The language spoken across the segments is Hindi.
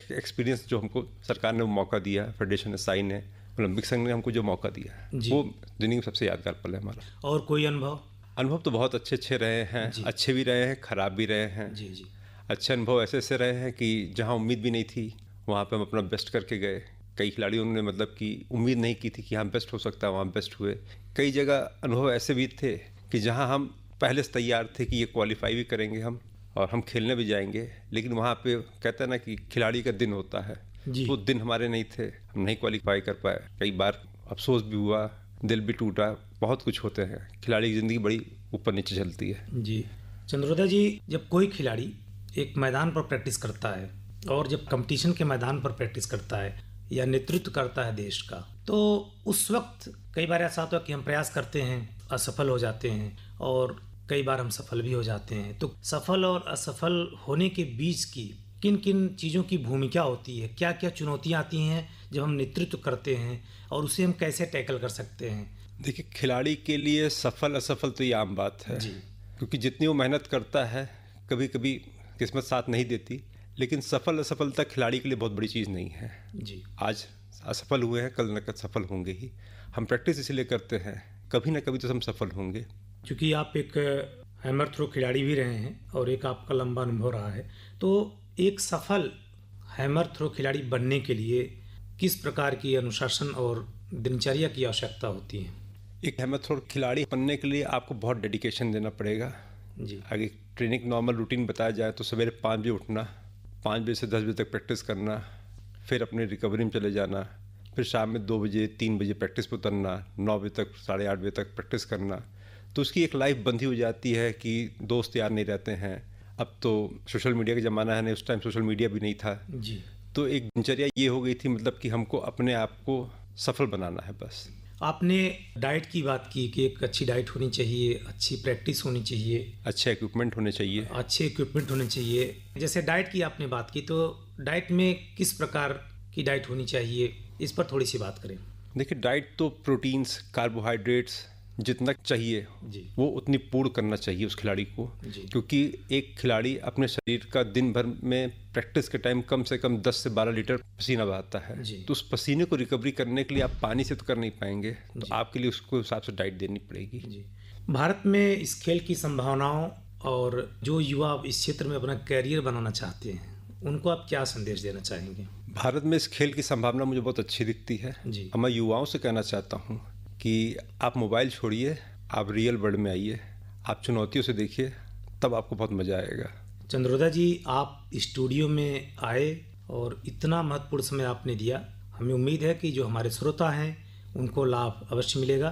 एक्सपीरियंस जो हमको सरकार ने वो मौका दिया, फेडरेशन साई ने, ओलंपिक संघ ने हमको जो मौका दिया है, वो जिंदगी में सबसे यादगार पल है हमारा। और कोई अनुभव? अनुभव तो बहुत अच्छे रहे हैं, अच्छे भी रहे हैं, खराब भी रहे हैं। जी जी। अच्छे अनुभव ऐसे रहे हैं कि जहाँ उम्मीद भी नहीं थी वहाँ पे हम अपना बेस्ट करके गए। कई खिलाड़ियों ने मतलब कि उम्मीद नहीं की थी कि हम बेस्ट हो सकता है, वहाँ बेस्ट हुए। कई जगह अनुभव ऐसे भी थे कि जहाँ हम पहले से तैयार थे कि ये क्वालिफाई भी करेंगे हम और हम खेलने भी जाएंगे, लेकिन वहाँ पे कहते हैं ना कि खिलाड़ी का दिन होता है, वो दिन हमारे नहीं थे, हम नहीं क्वालिफाई कर पाए। कई बार अफसोस भी हुआ, दिल भी टूटा, बहुत कुछ होते हैं। खिलाड़ी की ज़िंदगी बड़ी ऊपर नीचे चलती है। जी चंद्रोदय जी, जब कोई खिलाड़ी एक मैदान पर प्रैक्टिस करता है और जब कंपटीशन के मैदान पर प्रैक्टिस करता है या नेतृत्व करता है देश का, तो उस वक्त कई बार ऐसा होता है कि हम प्रयास करते हैं, असफल हो जाते हैं, और कई बार हम सफल भी हो जाते हैं। तो सफल और असफल होने के बीच की किन किन चीज़ों की भूमिका होती है, क्या क्या चुनौतियाँ आती हैं जब हम नेतृत्व करते हैं, और उसे हम कैसे टैकल कर सकते हैं? देखिए, खिलाड़ी के लिए सफल असफल तो ये आम बात है जी। क्योंकि जितनी वो मेहनत करता है कभी कभी किस्मत साथ नहीं देती, लेकिन सफल असफलता खिलाड़ी के लिए बहुत बड़ी चीज़ नहीं है। जी। आज असफल हुए हैं, कल न कल सफल होंगे ही। हम प्रैक्टिस इसलिए करते हैं, कभी ना कभी तो हम सफल होंगे। क्योंकि आप एक हैमर थ्रो खिलाड़ी भी रहे हैं और एक आपका लंबा अनुभव रहा है, तो एक सफल हैमर थ्रो खिलाड़ी बनने के लिए किस प्रकार की अनुशासन और दिनचर्या की आवश्यकता होती है? एक हैमर थ्रो खिलाड़ी बनने के लिए आपको बहुत डेडिकेशन देना पड़ेगा। जी। अगर ट्रेनिंग नॉर्मल रूटीन बताया जाए तो सवेरे 5 बजे उठना, 5 बजे से 10 बजे तक प्रैक्टिस करना, फिर अपने रिकवरी में चले जाना, फिर शाम में 2 बजे 3 बजे प्रैक्टिस पर उतरना, 9 बजे तक 8:30 बजे तक प्रैक्टिस करना। तो उसकी एक लाइफ बंधी हो जाती है कि दोस्त यार नहीं रहते हैं। अब तो सोशल मीडिया का ज़माना है, नहीं उस टाइम सोशल मीडिया भी नहीं था। जी। तो एक दिनचर्या ये हो गई थी, मतलब कि हमको अपने आप को सफल बनाना है बस। आपने डाइट की बात की कि एक अच्छी डाइट होनी चाहिए, अच्छी प्रैक्टिस होनी चाहिए, अच्छे इक्विपमेंट होने चाहिए, अच्छे इक्विपमेंट होने चाहिए। जैसे डाइट की आपने बात की, तो डाइट में किस प्रकार की डाइट होनी चाहिए, इस पर थोड़ी सी बात करें। देखिए, डाइट तो प्रोटीन्स, कार्बोहाइड्रेट्स जितना चाहिए जी। वो उतनी पूर्ण करना चाहिए उस खिलाड़ी को। जी। क्योंकि एक खिलाड़ी अपने शरीर का दिन भर में प्रैक्टिस के टाइम कम से कम 10 से 12 लीटर पसीना बहाता है। जी। तो उस पसीने को रिकवरी करने के लिए आप पानी से तो कर नहीं पाएंगे, तो आपके लिए उसको हिसाब से डाइट देनी पड़ेगी। जी। भारत में इस खेल की संभावनाओं और जो युवा इस क्षेत्र में अपना कैरियर बनाना चाहते हैं, उनको आप क्या संदेश देना चाहेंगे? भारत में इस खेल की संभावना मुझे बहुत अच्छी दिखती है। जी। मैं युवाओं से कहना चाहता हूँ कि आप मोबाइल छोड़िए, आप रियल वर्ल्ड में आइए, आप चुनौतियों से देखिए, तब आपको बहुत मज़ा आएगा। चंद्रोदय जी, आप स्टूडियो में आए और इतना महत्वपूर्ण समय आपने दिया। हमें उम्मीद है कि जो हमारे श्रोता हैं उनको लाभ अवश्य मिलेगा।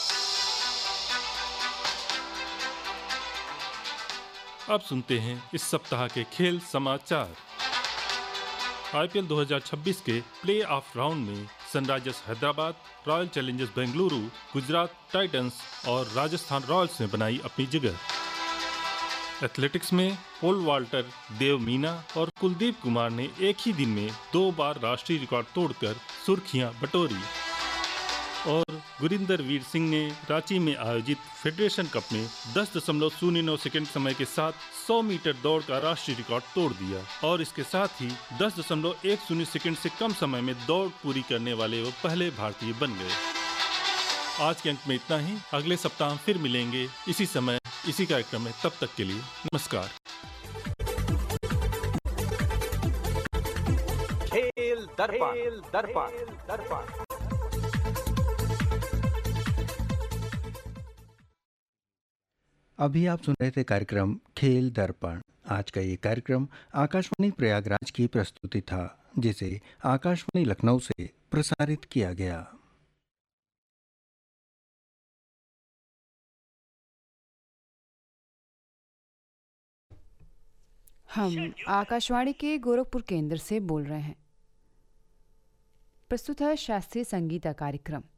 अब सुनते हैं इस सप्ताह के खेल समाचार। आईपीएल 2026 के प्ले ऑफ राउंड में Sunrisers Hyderabad, royal Challengers Bengaluru, Gujarat Titans और राजस्थान रॉयल्स ने बनाई अपनी जगह। एथलेटिक्स में पोल वाल्टर, देव मीना और कुलदीप कुमार ने एक ही दिन में 2 बार राष्ट्रीय रिकॉर्ड तोड़कर सुर्खियां बटोरी। और गुरिंदर वीर सिंह ने रांची में आयोजित फेडरेशन कप में 10.09 सेकंड समय के साथ 100 मीटर दौड़ का राष्ट्रीय रिकॉर्ड तोड़ दिया और इसके साथ ही 10.10 सेकंड से कम समय में दौड़ पूरी करने वाले वो पहले भारतीय बन गए। आज के अंक में इतना ही। अगले सप्ताह हम फिर मिलेंगे इसी समय इसी कार्यक्रम में। तब तक के लिए नमस्कार। खेल दर्पण। अभी आप सुन रहे थे कार्यक्रम खेल दर्पण। आज का ये कार्यक्रम आकाशवाणी प्रयागराज की प्रस्तुति था, जिसे आकाशवाणी लखनऊ से प्रसारित किया गया। हम आकाशवाणी के गोरखपुर केंद्र से बोल रहे हैं। प्रस्तुत है शास्त्रीय संगीत का कार्यक्रम।